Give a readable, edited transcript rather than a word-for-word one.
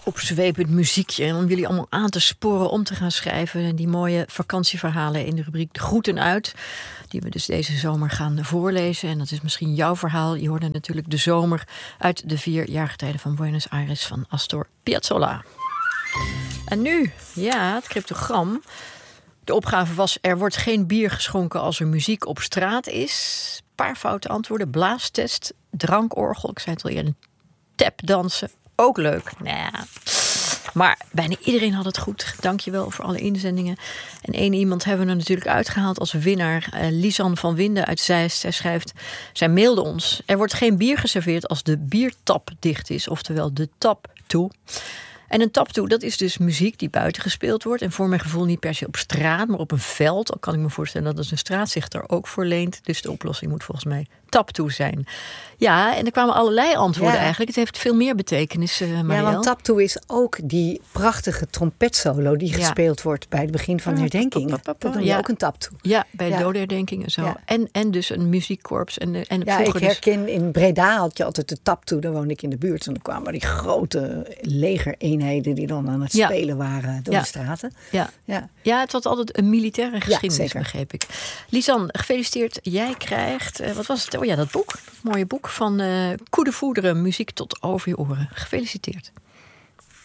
opzwepend muziekje om jullie allemaal aan te sporen om te gaan schrijven. Die mooie vakantieverhalen in de rubriek De Groeten Uit, die we dus deze zomer gaan voorlezen. En dat is misschien jouw verhaal. Je hoorde natuurlijk De Zomer uit de 4 jaargetijden van Buenos Aires van Astor Piazzolla. En nu, ja, het cryptogram. De opgave was: er wordt geen bier geschonken als er muziek op straat is. Paar foute antwoorden. Blaastest, drankorgel, ik zei het al eerder, tapdansen. Ook leuk. Nou ja. Maar bijna iedereen had het goed. Dankjewel voor alle inzendingen. En één iemand hebben we er natuurlijk uitgehaald als winnaar. Lisanne van Winden uit Zeist. Zij schrijft, zij mailde ons: er wordt geen bier geserveerd als de biertap dicht is. Oftewel de tap toe. En een taptoe, dat is dus muziek die buiten gespeeld wordt. En voor mijn gevoel niet per se op straat, maar op een veld. Al kan ik me voorstellen dat een straat zich er ook voor leent. Dus de oplossing moet volgens mij taptoe zijn. Ja, en er kwamen allerlei antwoorden eigenlijk. Het heeft veel meer betekenis, Marielle. Ja, want taptoe is ook die prachtige trompetsolo die gespeeld wordt bij het begin van herdenkingen. Dat noem je ook een taptoe. Ja, bij de dodenherdenking en zo. Ja. En dus een muziekkorps. En ik herken in Breda had je altijd de taptoe. Daar woonde ik in de buurt. En dan kwamen die grote legereenheden die dan aan het spelen waren door de straten. Ja, het had altijd een militaire geschiedenis, begreep ik. Lisanne, gefeliciteerd. Jij krijgt, wat was het? Oh ja, dat boek. Het mooie boek van Koede Voederen, muziek tot over je oren. Gefeliciteerd.